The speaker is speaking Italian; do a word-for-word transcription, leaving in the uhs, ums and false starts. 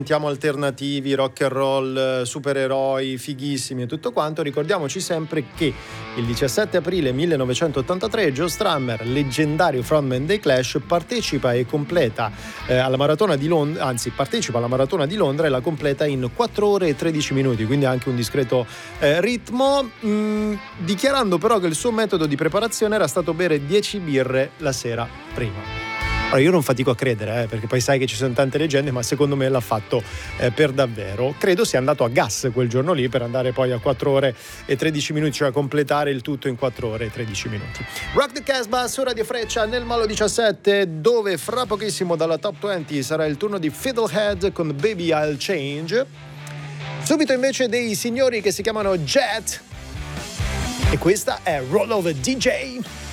Sentiamo alternativi, rock and roll, supereroi, fighissimi e tutto quanto. Ricordiamoci sempre che il diciassette aprile millenovecentottantatré Joe Strummer, leggendario frontman dei Clash, partecipa e completa eh, alla maratona di Londra, anzi partecipa alla maratona di Londra e la completa in quattro ore e tredici minuti, quindi anche un discreto eh, ritmo, mh, dichiarando però che il suo metodo di preparazione era stato bere dieci birre la sera prima. Allora, io non fatico a credere, eh, perché poi sai che ci sono tante leggende, ma secondo me l'ha fatto eh, per davvero. Credo sia andato a gas quel giorno lì per andare poi a quattro ore e tredici minuti, cioè a completare il tutto in quattro ore e tredici minuti. Rock the Casbah su Radio Freccia nel Molo diciassette, dove fra pochissimo dalla Top venti sarà il turno di Fiddlehead con Baby I'll Change. Subito invece dei signori che si chiamano Jet, e questa è Roll Over D J.